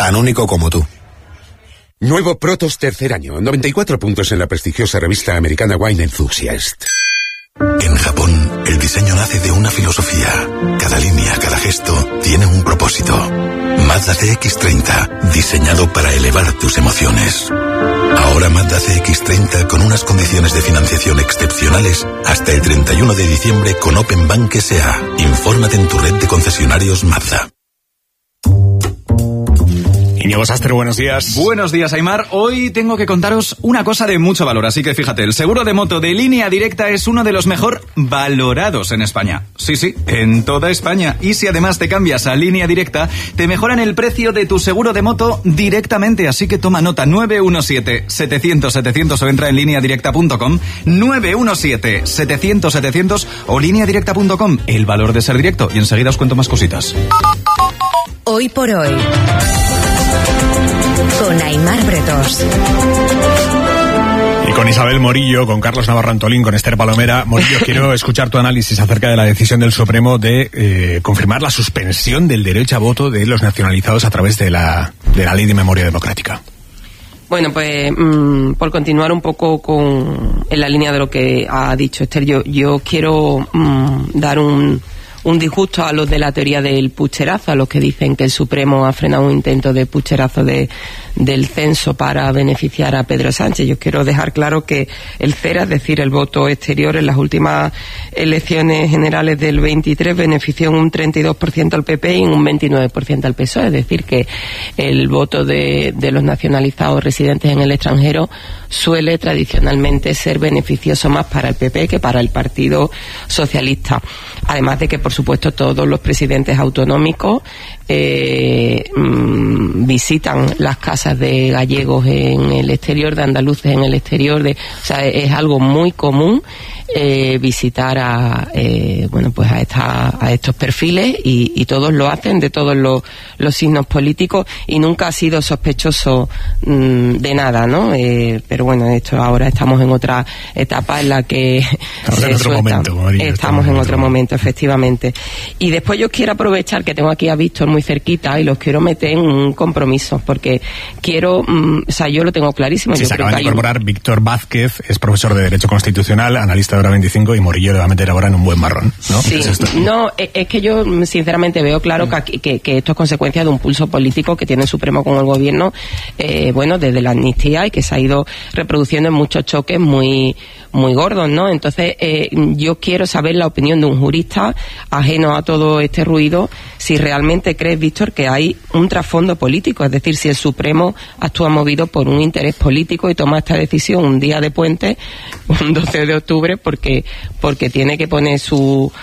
tan único como tú. Nuevo Protos tercer año, 94 puntos en la prestigiosa revista americana Wine Enthusiast. En Japón, el diseño nace de una filosofía. Cada línea, cada gesto, tiene un propósito. Mazda CX-30, diseñado para elevar tus emociones. Ahora Mazda CX-30 con unas condiciones de financiación excepcionales hasta el 31 de diciembre con Open Bank S.A. Infórmate en tu red de concesionarios Mazda. Íñigo Sastre, buenos días. Buenos días, Aimar. Hoy tengo que contaros una cosa de mucho valor, así que fíjate, el seguro de moto de Línea Directa es uno de los mejor valorados en España. Sí, en toda España. Y si además te cambias a Línea Directa, te mejoran el precio de tu seguro de moto directamente, así que toma nota. 917-700-700 o entra en lineadirecta.com, 917-700-700 o lineadirecta.com. El valor de ser directo, y enseguida os cuento más cositas. Hoy por hoy, con Aimar Bretos. Y con Isabel Morillo, con Carlos Navarro Antolín, con Esther Palomera. Morillo, quiero escuchar tu análisis acerca de la decisión del Supremo de confirmar la suspensión del derecho a voto de los nacionalizados a través de la Ley de Memoria Democrática. Bueno, pues por continuar un poco en la línea de lo que ha dicho Esther, yo quiero dar un disgusto a los de la teoría del pucherazo, a los que dicen que el Supremo ha frenado un intento de pucherazo del censo para beneficiar a Pedro Sánchez. Yo quiero dejar claro que el CERA, es decir, el voto exterior, en las últimas elecciones generales del 23 benefició en un 32% al PP y en un 29% al PSOE. Es decir, que el voto de los nacionalizados residentes en el extranjero suele tradicionalmente ser beneficioso más para el PP que para el Partido Socialista. Además de que, por supuesto, todos los presidentes autonómicos visitan las casas de gallegos en el exterior, de andaluces en el exterior, o sea, es algo muy común visitar a estos perfiles y todos lo hacen, de todos los signos políticos, y nunca ha sido sospechoso de nada, ¿no? Pero bueno, ahora estamos en otra etapa en la que estamos en otro momento, efectivamente. Y después yo quiero aprovechar que tengo aquí a Víctor muy cerquita y los quiero meter en un compromiso, porque quiero, yo lo tengo clarísimo. Sí, se acaba de incorporar Víctor Vázquez, es profesor de Derecho Constitucional, analista de Hora 25, y Morillo le va a meter ahora en un buen marrón, ¿no? Sí, es que yo sinceramente veo claro que esto es consecuencia de un pulso político que tiene el Supremo con el gobierno, desde la amnistía, y que se ha ido reproduciendo en muchos choques muy gordos, ¿no? Entonces, yo quiero saber la opinión de un jurista ajeno a todo este ruido, si realmente crees, Víctor, que hay un trasfondo político, es decir, si el Supremo actúa movido por un interés político y toma esta decisión un día de puente, un 12 de octubre, porque tiene que poner su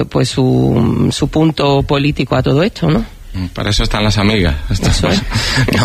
punto político a todo esto, ¿no? Para eso están las amigas. No.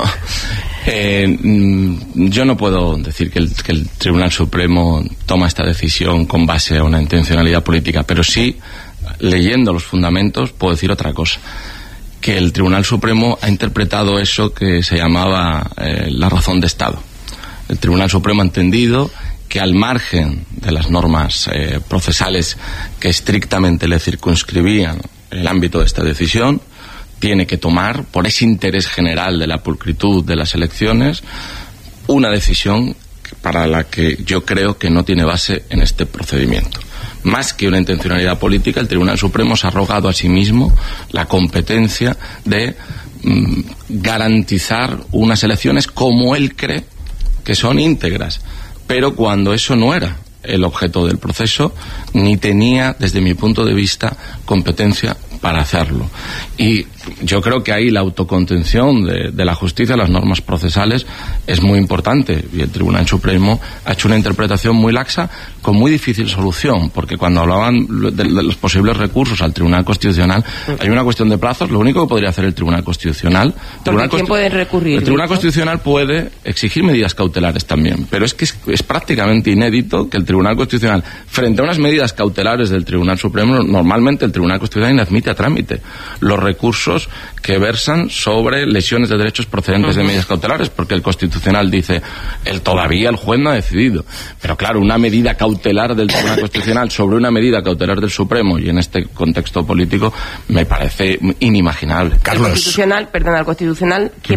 Yo no puedo decir que el Tribunal Supremo toma esta decisión con base a una intencionalidad política, pero sí, leyendo los fundamentos, puedo decir otra cosa, que el Tribunal Supremo ha interpretado eso que se llamaba la razón de Estado. El Tribunal Supremo ha entendido que, al margen de las normas procesales que estrictamente le circunscribían el ámbito de esta decisión, tiene que tomar, por ese interés general de la pulcritud de las elecciones, una decisión para la que yo creo que no tiene base en este procedimiento. Más que una intencionalidad política, el Tribunal Supremo se ha arrogado a sí mismo la competencia de garantizar unas elecciones como él cree que son íntegras, pero cuando eso no era el objeto del proceso, ni tenía, desde mi punto de vista, competencia para hacerlo. Y yo creo que ahí la autocontención de la justicia, las normas procesales, es muy importante, y el Tribunal Supremo ha hecho una interpretación muy laxa con muy difícil solución, porque cuando hablaban de los posibles recursos al Tribunal Constitucional, hay una cuestión de plazos. Lo único que podría hacer el Tribunal Constitucional... ¿Quién puede recurrir? El Tribunal Constitucional puede exigir medidas cautelares también, pero es que es prácticamente inédito que el Tribunal Constitucional, frente a unas medidas cautelares del Tribunal Supremo, normalmente el Tribunal Constitucional inadmite a trámite los recursos que versan sobre lesiones de derechos procedentes de medidas cautelares, porque el Constitucional dice, todavía el juez no ha decidido. Pero claro, una medida cautelar del Tribunal Constitucional sobre una medida cautelar del Supremo, y en este contexto político, me parece inimaginable. Carlos. El Constitucional